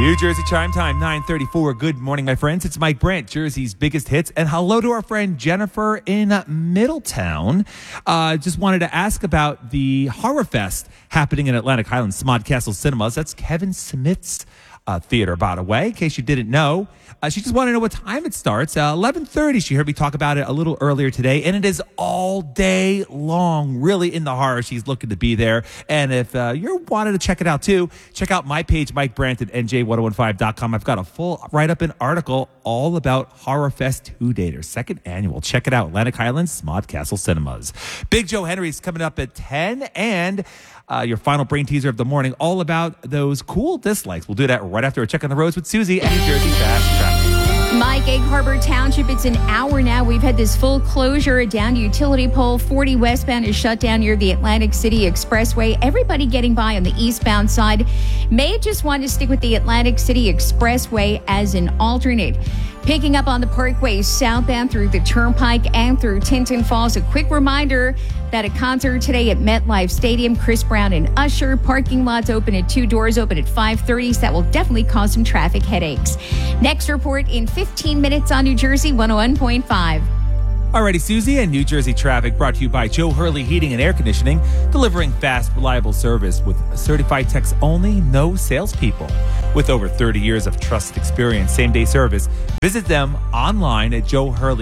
New Jersey Chime Time, 9:34. Good morning, my friends. It's Mike Brandt, Jersey's biggest hits. And hello to our friend Jennifer in Middletown. Just wanted to ask about the Horror Fest happening in Atlantic Highlands, Smod Castle Cinemas. That's Kevin Smith's theater, by the way, in case you didn't know. She just wanted to know what time it starts. 11:30. She heard me talk about it a little earlier today, and it is all day long. Really in the horror. She's looking to be there. And if you're wanting to check it out too, check out my page, Mike Brandt at NJ1015.com. I've got a full write-up and article all about Horror Fest 2-Day, their second annual. Check it out, Atlantic Highlands, Smod Castle Cinemas. Big Joe Henry's coming up at 10, and your final brain teaser of the morning, all about those cool dislikes. We'll do that right after a check on the roads with Susie and New Jersey Fast Traffic. Mike, Egg Harbor Township, it's an hour now. We've had this full closure down utility pole. 40 westbound is shut down near the Atlantic City Expressway. Everybody getting by on the eastbound side may just want to stick with the Atlantic City Expressway as an alternate. Picking up on the Parkway southbound through the Turnpike and through Tinton Falls. A quick reminder that a concert today at MetLife Stadium, Chris Brown and Usher. Parking lots open at 2, doors open at 5:30. So that will definitely cause some traffic headaches. Next report in 15 minutes on New Jersey 101.5. Alrighty, Susie and New Jersey Traffic brought to you by Joe Hurley Heating and Air Conditioning, delivering fast, reliable service with certified techs only, no salespeople. With over 30 years of trusted experience, same-day service, visit them online at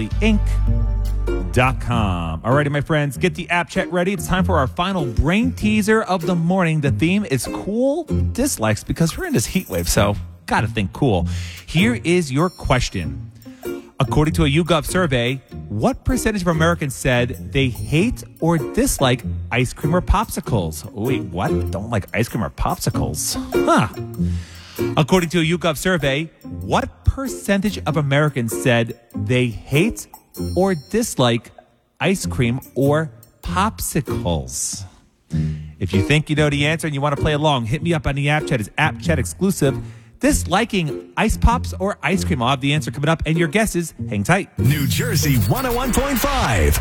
joehurleyinc.com. Alrighty, my friends, get the app chat ready. It's time for our final brain teaser of the morning. The theme is cool dislikes because we're in this heat wave, so gotta think cool. Here is your question. According to a YouGov survey, what percentage of Americans said they hate or dislike ice cream or popsicles? Wait, what? Don't like ice cream or popsicles? Huh. According to a YouGov survey, what percentage of Americans said they hate or dislike ice cream or popsicles? If you think you know the answer and you want to play along, hit me up on the app chat. It's app chat exclusive. Disliking ice pops or ice cream? I'll have the answer coming up, and your guesses. Hang tight. New Jersey 101.5.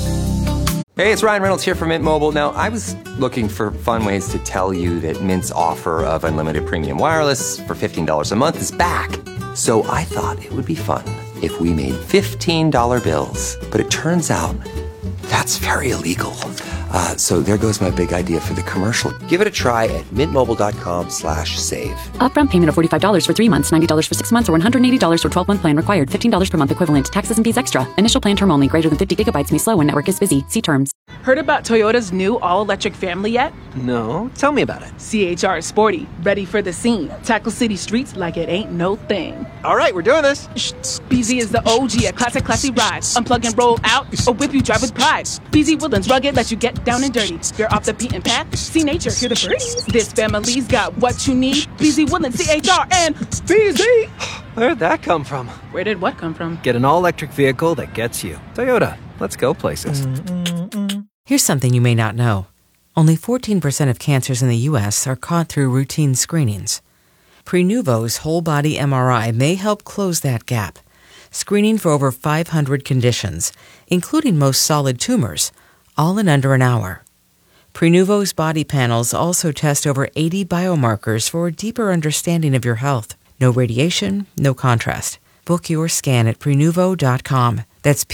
Hey, it's Ryan Reynolds here from Mint Mobile. Now, I was looking for fun ways to tell you that Mint's offer of unlimited premium wireless for $15 a month is back. So I thought it would be fun if we made $15 bills. But it turns out that's very illegal. So there goes my big idea for the commercial. Give it a try at mintmobile.com/save. Upfront payment of $45 for 3 months, $90 for 6 months, or $180 for 12-month plan required. $15 per month equivalent. Taxes and fees extra. Initial plan term only. Greater than 50 gigabytes may slow when network is busy. See terms. Heard about Toyota's new all-electric family yet? No, tell me about it. CHR is sporty, ready for the scene. Tackle city streets like it ain't no thing. All right, we're doing this. BZ is the OG, a classy ride. Unplug and roll out, or whip you drive with pride. BZ Woodlands rugged, let you get down and dirty. You're off the beaten path, see nature, hear the birdies. This family's got what you need. BZ Woodlands, CHR, and BZ. Where'd that come from? Where did what come from? Get an all-electric vehicle that gets you. Toyota, let's go places. Here's something you may not know. Only 14% of cancers in the U.S. are caught through routine screenings. Prenuvo's whole-body MRI may help close that gap, screening for over 500 conditions, including most solid tumors, all in under an hour. Prenuvo's body panels also test over 80 biomarkers for a deeper understanding of your health. No radiation, no contrast. Book your scan at Prenuvo.com. That's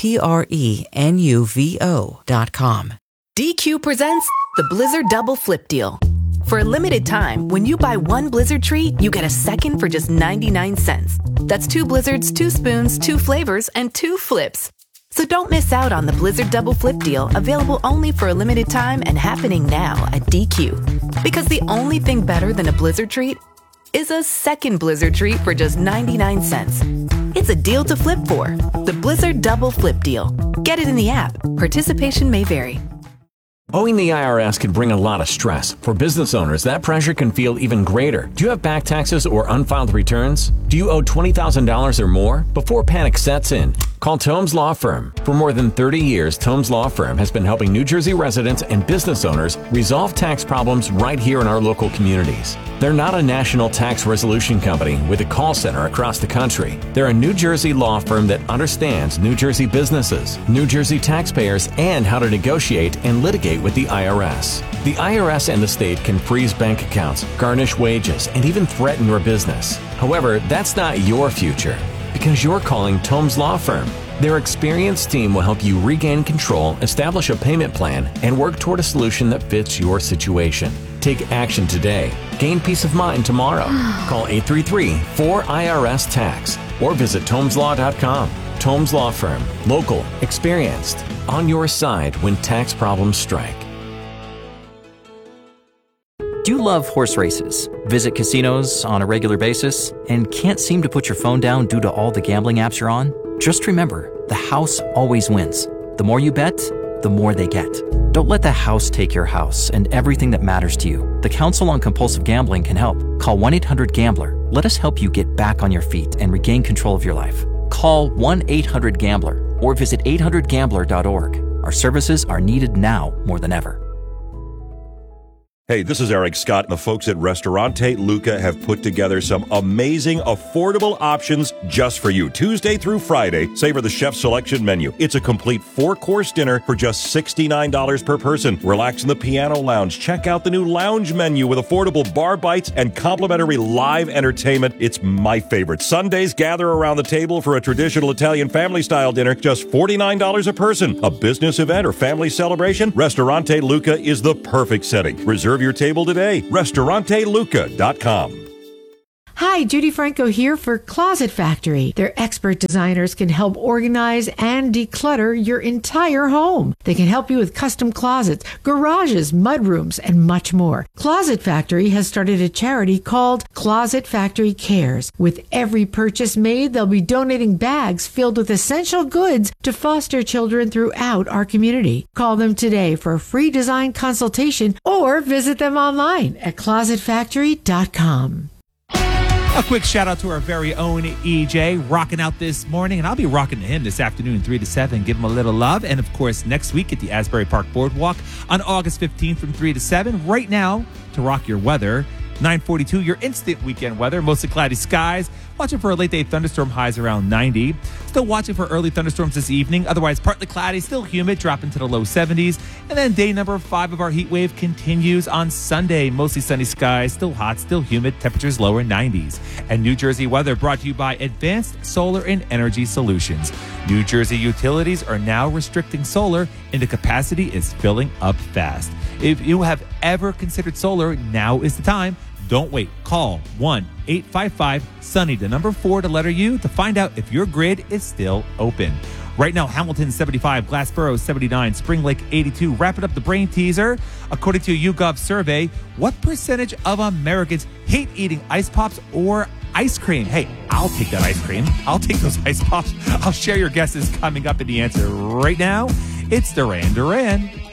Prenuvo.com. DQ presents the Blizzard Double Flip Deal. For a limited time, when you buy one Blizzard treat, you get a second for just 99 cents. That's 2 Blizzards, 2 spoons, 2 flavors, and 2 flips. So don't miss out on the Blizzard Double Flip Deal, available only for a limited time and happening now at DQ. Because the only thing better than a Blizzard treat is a second Blizzard treat for just 99 cents. It's a deal to flip for. The Blizzard Double Flip Deal. Get it in the app. Participation may vary. Owing the IRS can bring a lot of stress. For business owners, that pressure can feel even greater. Do you have back taxes or unfiled returns? Do you owe $20,000 or more? Before panic sets in, Call Tomes Law Firm. For more than 30 years, Tomes Law Firm has been helping New Jersey residents and business owners resolve tax problems right here in our local communities. They're not a national tax resolution company with a call center across the country. They're a New Jersey law firm that understands New Jersey businesses, New Jersey taxpayers, and how to negotiate and litigate with the IRS. The IRS and the state can freeze bank accounts, garnish wages, and even threaten your business. However, that's not your future, because you're calling Tomes Law Firm. Their experienced team will help you regain control, establish a payment plan, and work toward a solution that fits your situation. Take action today. Gain peace of mind tomorrow. Call 833-4IRS-TAX or visit TomesLaw.com. Tomes Law Firm. Local. Experienced. On your side when tax problems strike. Do you love horse races, visit casinos on a regular basis, and can't seem to put your phone down due to all the gambling apps you're on? Just remember, the house always wins. The more you bet, the more they get. Don't let the house take your house and everything that matters to you. The Council on Compulsive Gambling can help. Call 1-800-GAMBLER. Let us help you get back on your feet and regain control of your life. Call 1-800-GAMBLER or visit 800gambler.org. Our services are needed now more than ever. Hey, this is Eric Scott, and the folks at Ristorante Luca have put together some amazing, affordable options just for you. Tuesday through Friday, savor the chef's selection menu. It's a complete 4-course dinner for just $69 per person. Relax in the piano lounge. Check out the new lounge menu with affordable bar bites and complimentary live entertainment. It's my favorite. Sundays, gather around the table for a traditional Italian family-style dinner, just $49 a person. A business event or family celebration? Ristorante Luca is the perfect setting. Reserve your table today. RestauranteLuca.com. Hi, Judy Franco here for Closet Factory. Their expert designers can help organize and declutter your entire home. They can help you with custom closets, garages, mudrooms, and much more. Closet Factory has started a charity called Closet Factory Cares. With every purchase made, they'll be donating bags filled with essential goods to foster children throughout our community. Call them today for a free design consultation or visit them online at closetfactory.com. A quick shout out to our very own EJ, rocking out this morning, and I'll be rocking to him this afternoon, 3 to 7. Give him a little love. And of course, next week at the Asbury Park Boardwalk on August 15th from 3 to 7. Right now, to rock your weather, 9:42, your instant weekend weather. Mostly cloudy skies. Watching for a late day thunderstorm, highs around 90. Still watching for early thunderstorms this evening. Otherwise, partly cloudy, still humid, dropping to the low 70s. And then day number 5 of our heat wave continues on Sunday. Mostly sunny skies, still hot, still humid, temperatures lower 90s. And New Jersey weather brought to you by Advanced Solar and Energy Solutions. New Jersey utilities are now restricting solar, and the capacity is filling up fast. If you have ever considered solar, now is the time. Don't wait. Call 1-855-SUNNY, the number 4, the letter U, to find out if your grid is still open. Right now, Hamilton 75, Glassboro 79, Spring Lake 82. Wrapping up the brain teaser. According to a YouGov survey, what percentage of Americans hate eating ice pops or ice cream? Hey, I'll take that ice cream. I'll take those ice pops. I'll share your guesses coming up in the answer right now. It's Duran Duran.